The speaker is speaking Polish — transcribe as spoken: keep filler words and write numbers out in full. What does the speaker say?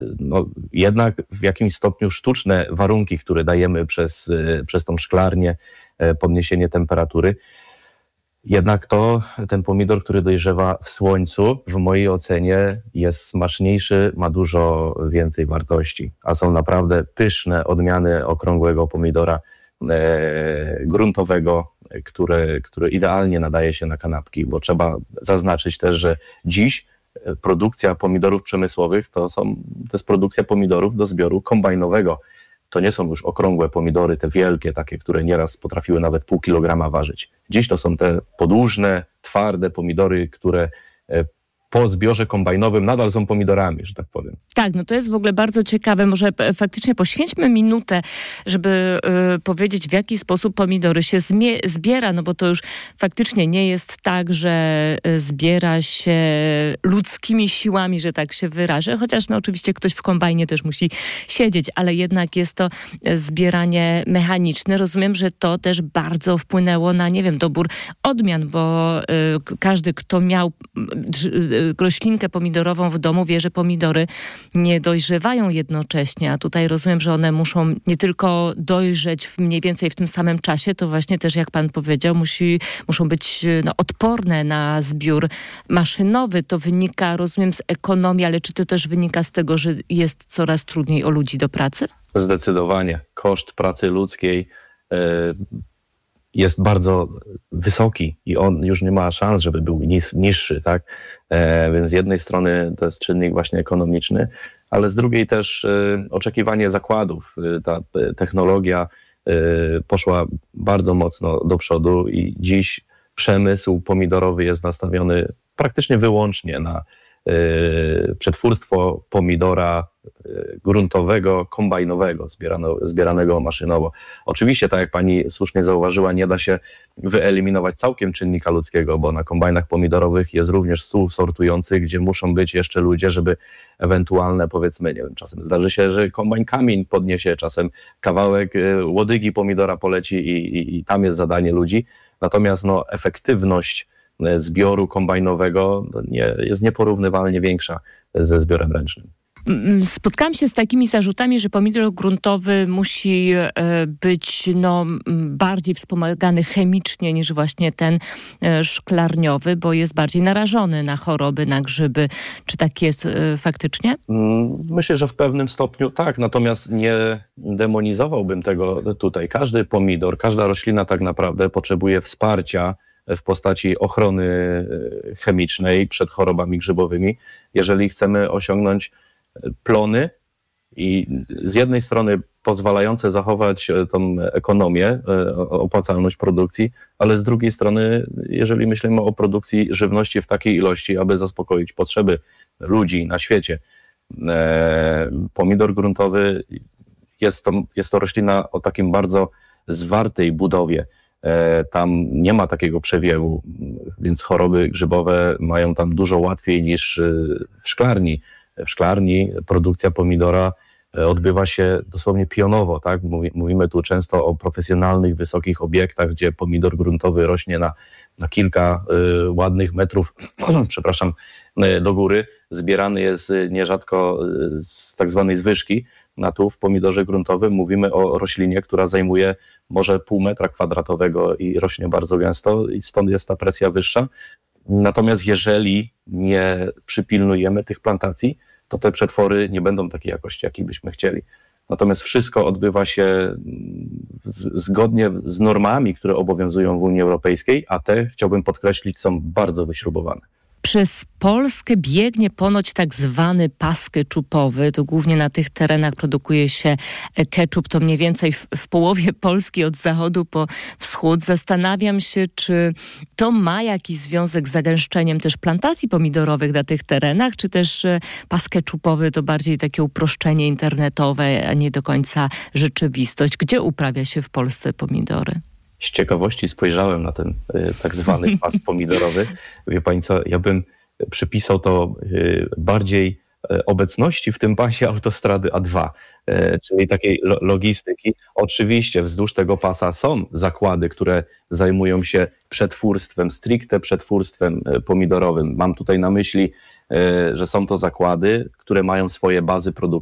no, jednak w jakimś stopniu sztuczne warunki, które dajemy przez, przez tą szklarnię, podniesienie temperatury. Jednak to, ten pomidor, który dojrzewa w słońcu, w mojej ocenie jest smaczniejszy, ma dużo więcej wartości, a są naprawdę pyszne odmiany okrągłego pomidora e, gruntowego, który, który idealnie nadaje się na kanapki, bo trzeba zaznaczyć też, że dziś produkcja pomidorów przemysłowych to, są, to jest produkcja pomidorów do zbioru kombajnowego. To nie są już okrągłe pomidory, te wielkie, takie, które nieraz potrafiły nawet pół kilograma ważyć. Dziś to są te podłużne, twarde pomidory, które po zbiorze kombajnowym nadal są pomidorami, że tak powiem. Tak, no to jest w ogóle bardzo ciekawe. Może faktycznie poświęćmy minutę, żeby y, powiedzieć, w jaki sposób pomidory się zmie- zbiera, no bo to już faktycznie nie jest tak, że zbiera się ludzkimi siłami, że tak się wyrażę, chociaż no oczywiście ktoś w kombajnie też musi siedzieć, ale jednak jest to zbieranie mechaniczne. Rozumiem, że to też bardzo wpłynęło na, nie wiem, dobór odmian, bo y, każdy, kto miał y, roślinkę pomidorową w domu, wie, że pomidory nie dojrzewają jednocześnie, a tutaj rozumiem, że one muszą nie tylko dojrzeć w mniej więcej w tym samym czasie, to właśnie też, jak pan powiedział, musi, muszą być no, odporne na zbiór maszynowy. To wynika, rozumiem, z ekonomii, ale czy to też wynika z tego, że jest coraz trudniej o ludzi do pracy? Zdecydowanie. Koszt pracy ludzkiej y- jest bardzo wysoki i on już nie ma szans, żeby był nis, niższy, tak? E, więc z jednej strony to jest czynnik właśnie ekonomiczny, ale z drugiej też e, oczekiwanie zakładów. E, ta e, technologia e, poszła bardzo mocno do przodu i dziś przemysł pomidorowy jest nastawiony praktycznie wyłącznie na e, przetwórstwo pomidora gruntowego, kombajnowego, zbierano, zbieranego maszynowo. Oczywiście, tak jak pani słusznie zauważyła, nie da się wyeliminować całkiem czynnika ludzkiego, bo na kombajnach pomidorowych jest również stół sortujący, gdzie muszą być jeszcze ludzie, żeby ewentualne, powiedzmy, nie wiem, czasem zdarzy się, że kombajn kamień podniesie, czasem kawałek łodygi pomidora poleci i, i, i tam jest zadanie ludzi. Natomiast no, efektywność zbioru kombajnowego nie, jest nieporównywalnie większa ze zbiorem ręcznym. Spotkałam się z takimi zarzutami, że pomidor gruntowy musi być no, bardziej wspomagany chemicznie niż właśnie ten szklarniowy, bo jest bardziej narażony na choroby, na grzyby. Czy tak jest faktycznie? Myślę, że w pewnym stopniu tak, natomiast nie demonizowałbym tego tutaj. Każdy pomidor, każda roślina tak naprawdę potrzebuje wsparcia w postaci ochrony chemicznej przed chorobami grzybowymi, jeżeli chcemy osiągnąć plony i z jednej strony pozwalające zachować tą ekonomię, opłacalność produkcji, ale z drugiej strony, jeżeli myślimy o produkcji żywności w takiej ilości, aby zaspokoić potrzeby ludzi na świecie, pomidor gruntowy jest to, jest to roślina o takim bardzo zwartej budowie. Tam nie ma takiego przewiewu, więc choroby grzybowe mają tam dużo łatwiej niż w szklarni. W szklarni produkcja pomidora odbywa się dosłownie pionowo, tak? Mówimy tu często o profesjonalnych, wysokich obiektach, gdzie pomidor gruntowy rośnie na, na kilka y, ładnych metrów, przepraszam, do góry. Zbierany jest nierzadko z tak zwanej zwyżki. Na tu w pomidorze gruntowym mówimy o roślinie, która zajmuje może pół metra kwadratowego i rośnie bardzo gęsto i stąd jest ta presja wyższa. Natomiast jeżeli nie przypilnujemy tych plantacji, to te przetwory nie będą takiej jakości, jakiej byśmy chcieli. Natomiast wszystko odbywa się z, zgodnie z normami, które obowiązują w Unii Europejskiej, a te, chciałbym podkreślić, są bardzo wyśrubowane. Przez Polskę biegnie ponoć tak zwany pas keczupowy. To głównie na tych terenach produkuje się keczup. To mniej więcej w, w połowie Polski od zachodu po wschód. Zastanawiam się, czy to ma jakiś związek z zagęszczeniem też plantacji pomidorowych na tych terenach, czy też pas keczupowy to bardziej takie uproszczenie internetowe, a nie do końca rzeczywistość. Gdzie uprawia się w Polsce pomidory? Z ciekawości spojrzałem na ten y, tak zwany pas pomidorowy. Wie pani co, ja bym przypisał to y, bardziej y, obecności w tym pasie autostrady A dwa, y, czyli takiej lo- logistyki. Oczywiście wzdłuż tego pasa są zakłady, które zajmują się przetwórstwem, stricte przetwórstwem y, pomidorowym. Mam tutaj na myśli że są to zakłady, które mają swoje bazy produkcji.